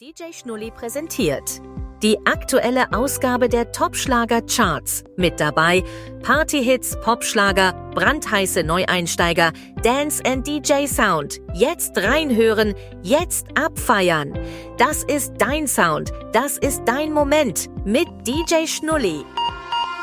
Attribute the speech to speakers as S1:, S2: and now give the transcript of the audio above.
S1: DJ Schnulli präsentiert die aktuelle Ausgabe der Top-Schlager-Charts. Mit dabei Partyhits, Popschlager, brandheiße Neueinsteiger, Dance and DJ Sound. Jetzt reinhören, jetzt abfeiern. Das ist dein Sound, das ist dein Moment mit DJ Schnulli.